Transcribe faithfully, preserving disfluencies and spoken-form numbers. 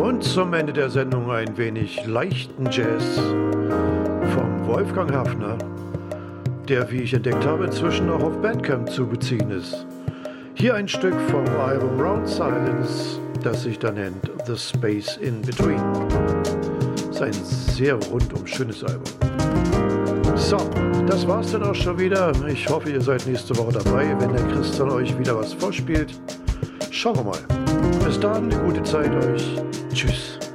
Und zum Ende der Sendung ein wenig leichten Jazz vom Wolfgang Hafner, der, wie ich entdeckt habe, inzwischen auch auf Bandcamp zu beziehen ist. Hier ein Stück vom Album Round Silence, das sich da nennt The Space in Between. Das ist ein sehr rundum schönes Album. So, das war's dann auch schon wieder. Ich hoffe, ihr seid nächste Woche dabei, wenn der Christian euch wieder was vorspielt. Schauen wir mal. Bis dann, eine gute Zeit euch. Tschüss.